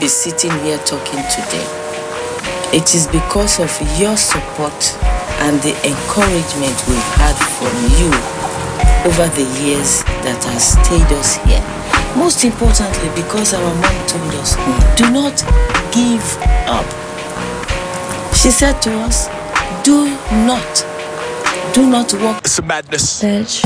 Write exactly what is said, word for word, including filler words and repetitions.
be sitting here talking today. It is because of your support and the encouragement we've had from you over the years that has stayed us here. Most importantly, because our mom told us, do not give up. She said to us, do not, do not walk. It's a madness. Bitch.